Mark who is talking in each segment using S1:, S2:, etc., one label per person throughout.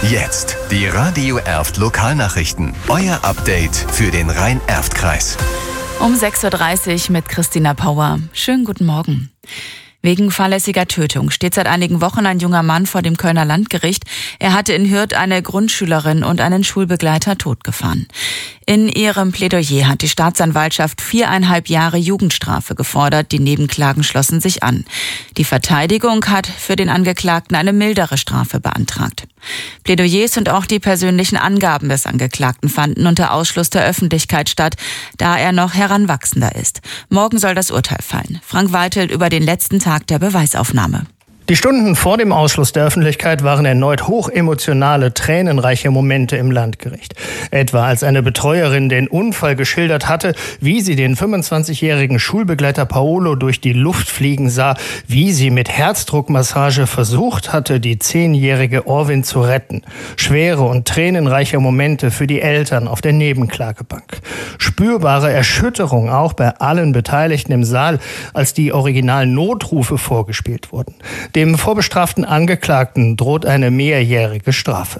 S1: Jetzt die Radio Erft Lokalnachrichten. Euer Update für den Rhein-Erft-Kreis.
S2: Um 6.30 Uhr mit Christina Pauer. Schönen guten Morgen. Wegen fahrlässiger Tötung steht seit einigen Wochen ein junger Mann vor dem Kölner Landgericht. Er hatte in Hürth eine Grundschülerin und einen Schulbegleiter totgefahren. In ihrem Plädoyer hat die Staatsanwaltschaft 4,5 Jahre Jugendstrafe gefordert. Die Nebenklagen schlossen sich an. Die Verteidigung hat für den Angeklagten eine mildere Strafe beantragt. Plädoyers und auch die persönlichen Angaben des Angeklagten fanden unter Ausschluss der Öffentlichkeit statt, da er noch Heranwachsender ist. Morgen soll das Urteil fallen. Frank Weitelt über den letzten Tag der Beweisaufnahme.
S3: Die Stunden vor dem Ausschluss der Öffentlichkeit waren erneut hochemotionale, tränenreiche Momente im Landgericht. Etwa als eine Betreuerin den Unfall geschildert hatte, wie sie den 25-jährigen Schulbegleiter Paolo durch die Luft fliegen sah, wie sie mit Herzdruckmassage versucht hatte, die 10-jährige Orwin zu retten. Schwere und tränenreiche Momente für die Eltern auf der Nebenklagebank. Spürbare Erschütterung auch bei allen Beteiligten im Saal, als die originalen Notrufe vorgespielt wurden. Dem vorbestraften Angeklagten droht eine mehrjährige Strafe.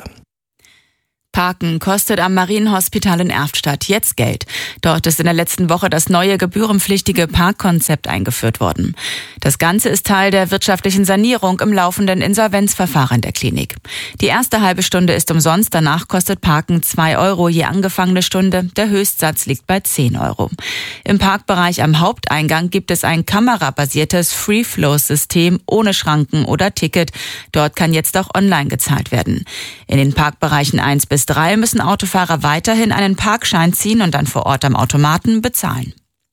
S2: Parken kostet am Marienhospital in Erftstadt jetzt Geld. Dort ist in der letzten Woche das neue gebührenpflichtige Parkkonzept eingeführt worden. Das Ganze ist Teil der wirtschaftlichen Sanierung im laufenden Insolvenzverfahren der Klinik. Die erste halbe Stunde ist umsonst, danach kostet Parken 2 € je angefangene Stunde. Der Höchstsatz liegt bei 10 €. Im Parkbereich am Haupteingang gibt es ein kamerabasiertes Free-Flow-System ohne Schranken oder Ticket. Dort kann jetzt auch online gezahlt werden. In den Parkbereichen 1 bis 3 müssen Autofahrer weiterhin einen Parkschein ziehen und dann vor Ort am Automaten bezahlen.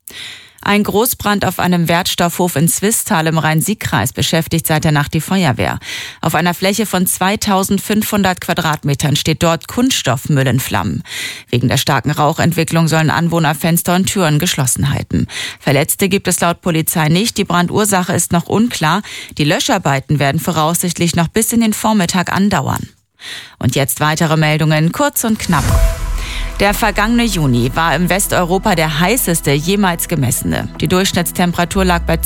S2: Ein Großbrand auf einem Wertstoffhof in Zwistal im Rhein-Sieg-Kreis beschäftigt seit der Nacht die Feuerwehr. Auf einer Fläche von 2500 Quadratmetern steht dort Kunststoffmüll in Flammen. Wegen der starken Rauchentwicklung sollen Anwohner Fenster und Türen geschlossen halten. Verletzte gibt es laut Polizei nicht. Die Brandursache ist noch unklar. Die Löscharbeiten werden voraussichtlich noch bis in den Vormittag andauern. Und jetzt weitere Meldungen, kurz und knapp. Der vergangene Juni war im Westeuropa der heißeste jemals gemessene. Die Durchschnittstemperatur lag bei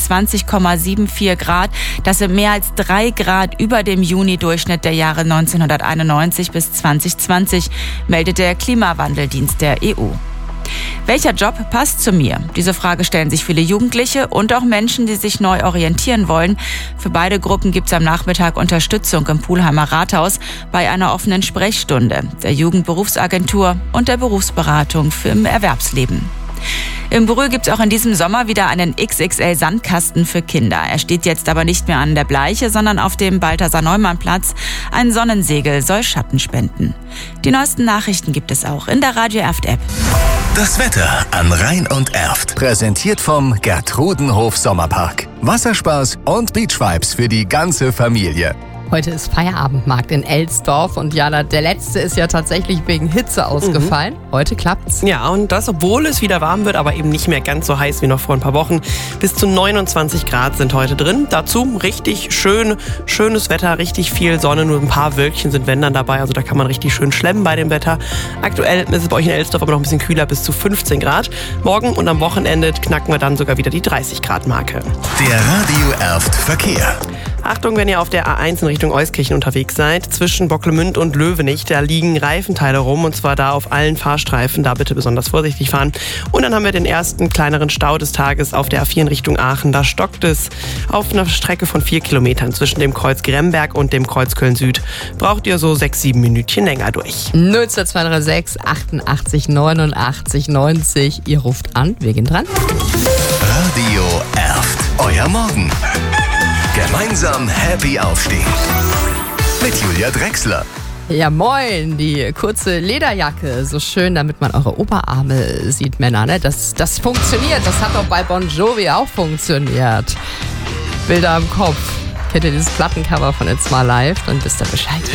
S2: 20,74 Grad. Das sind mehr als 3 Grad über dem Juni-Durchschnitt der Jahre 1991 bis 2020, meldet der Klimawandeldienst der EU. Welcher Job passt zu mir? Diese Frage stellen sich viele Jugendliche und auch Menschen, die sich neu orientieren wollen. Für beide Gruppen gibt es am Nachmittag Unterstützung im Pulheimer Rathaus bei einer offenen Sprechstunde, der Jugendberufsagentur und der Berufsberatung für im Erwerbsleben. Im Brühl gibt es auch in diesem Sommer wieder einen XXL-Sandkasten für Kinder. Er steht jetzt aber nicht mehr an der Bleiche, sondern auf dem Balthasar-Neumann-Platz. Ein Sonnensegel soll Schatten spenden. Die neuesten Nachrichten gibt es auch in der Radio Erft-App.
S1: Das Wetter an Rhein und Erft. Präsentiert vom Gertrudenhof Sommerpark. Wasserspaß und Beachvibes für die ganze Familie.
S4: Heute ist Feierabendmarkt in Elsdorf und ja, der letzte ist ja tatsächlich wegen Hitze ausgefallen. Heute klappt's.
S5: Ja, und das, obwohl es wieder warm wird, aber eben nicht mehr ganz so heiß wie noch vor ein paar Wochen. Bis zu 29 Grad sind heute drin. Dazu richtig schönes Wetter, richtig viel Sonne, nur ein paar Wölkchen sind wenn dann dabei. Also da kann man richtig schön schlemmen bei dem Wetter. Aktuell ist es bei euch in Elsdorf aber noch ein bisschen kühler, bis zu 15 Grad. Morgen und am Wochenende knacken wir dann sogar wieder die 30 Grad Marke.
S1: Der Radio Erft Verkehr.
S5: Achtung, wenn ihr auf der A1 in Richtung Euskirchen unterwegs seid, zwischen Bocklemünd und Löwenich, da liegen Reifenteile rum und zwar da auf allen Fahrstreifen, da bitte besonders vorsichtig fahren. Und dann haben wir den ersten kleineren Stau des Tages auf der A4 in Richtung Aachen, da stockt es auf einer Strecke von 4 Kilometern zwischen dem Kreuz Gremberg und dem Kreuz Köln-Süd. Braucht ihr so 6-7 Minütchen länger durch.
S4: 02236 88 89 90, ihr ruft an, wir gehen dran.
S1: Radio Erft, euer Morgen. Gemeinsam happy aufstehen. Mit Julia Drechsler.
S4: Ja moin, die kurze Lederjacke, so schön, damit man eure Oberarme sieht, Männer, ne? Das funktioniert, das hat auch bei Bon Jovi auch funktioniert. Bilder im Kopf. Kennt ihr dieses Plattencover von It's My Life? Dann wisst ihr Bescheid.